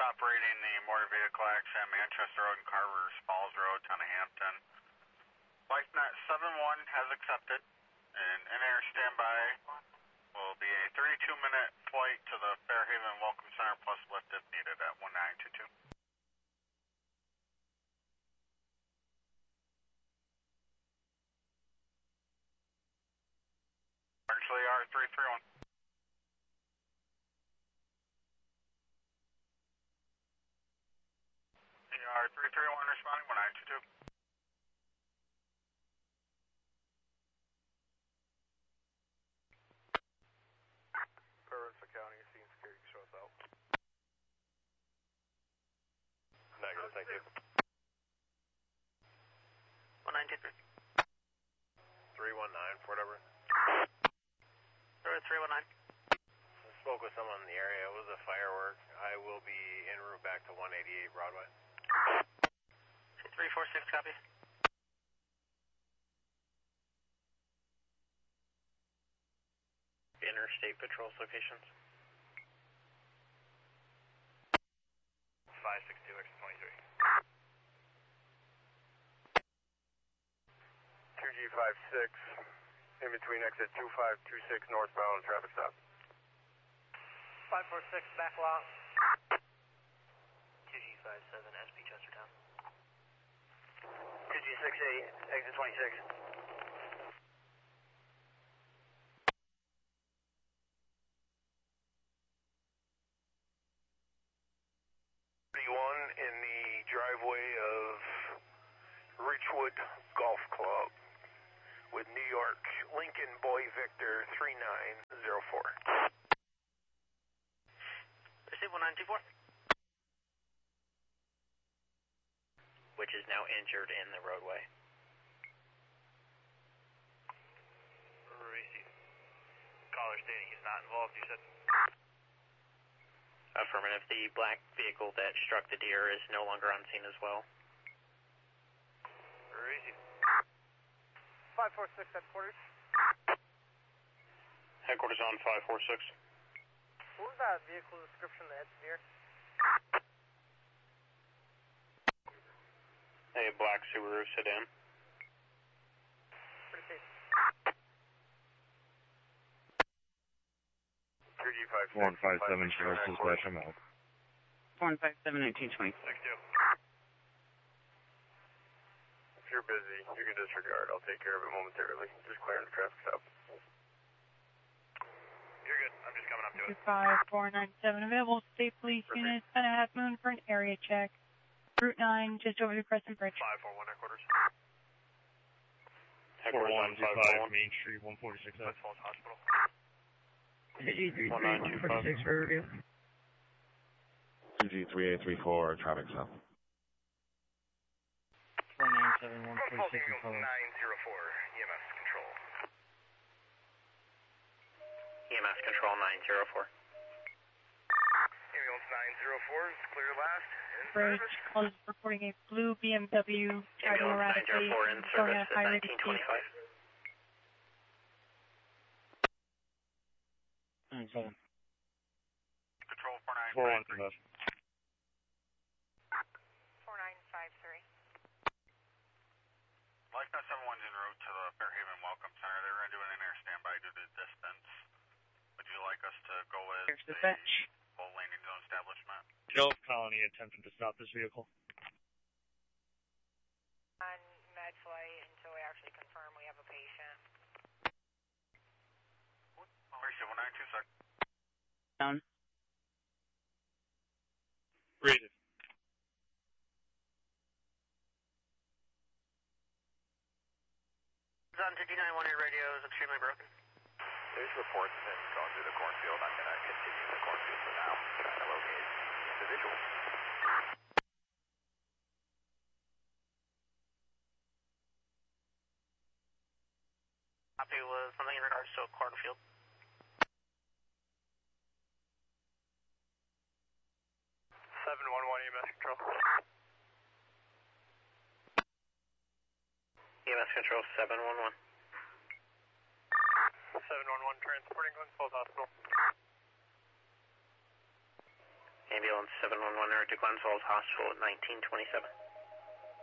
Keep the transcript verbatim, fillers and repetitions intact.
operating the motor vehicle accident Manchester Road and Carver's Falls Road, Town of Hampton. LifeNet seven one has accepted, and in-air standby will be a thirty-two minute flight to the Fairhaven Welcome Center plus lift if needed at one nine two two. Actually, R three three one. R three three one responding, one nine two two. Parenza County, scene security, show us out. Negative, thank you. one nine two three. three one nine, whatever. three one nine. I spoke with someone in the area. It was a firework. I will be en route back to one eighty-eight Broadway. three four six, copy. Interstate patrols locations. five six two, exit twenty-three. two G five six, in between exit two five two six northbound, traffic stop. five four six, back lot. two G five seven, S P Chestertown. two G six eight, exit twenty-six. thirty-one in the driveway of Richwood Golf Club with New York Lincoln Boy Victor three nine zero four. Receive one nine two four. Which is now injured in the roadway. Receive. Caller stating he's not involved, you said? Affirmative. The black vehicle that struck the deer is no longer on scene as well. Receive. five four six, headquarters. Headquarters on five four six. What was that vehicle description that hit the deer? A black Subaru sedan. Pretty safe. two G five six. one five seven, Sheriff's Dispatch, I'm out. one five seven, nineteen twenty. six two. If you're busy, you can disregard. I'll take care of it momentarily. Just clearing the traffic stop. You're good. I'm just coming up to it. two five four nine seven, available state police units, ten and a half moon for an area check. Route nine, just over the Crescent Bridge. five four one, headquarters. four one two five, Main Street, one forty-six F. West Falls Hospital. G three three, one forty-six for review. two G three eight three four, traffic stop. four nine seven, one forty-six and follow. nine zero four, E M S control. E M S control nine zero four. Ambulance nine zero four is clear last. Bridge, call is reporting a blue B M W driving Ambulance nine zero erratically, four in going service at at high rate of nineteen speed. twenty-five. nine seven. Control four nine four five one three. seven. four nine five three. LifeNet seven one's en route to the Fairhaven Welcome Center. They're going to do an in-air standby due to distance. Would you like us to go with Here's the the fetch. full landing zone establishment? No colony attempting to stop this vehicle. On med flight until we actually confirm we have a patient. Appreciate one nine two six. Down. Rated. On two G nine one, your radio is extremely broken. There's reports and going through the cornfield. I'm going to continue the cornfield for now. Trying to locate individuals. Copy with something in regards to a cornfield. seven one one E M S control. E M S control seven one one. seven one one transporting Glens Falls Hospital. E Ambulance seven one one, to Glens Falls Hospital at nineteen twenty-seven.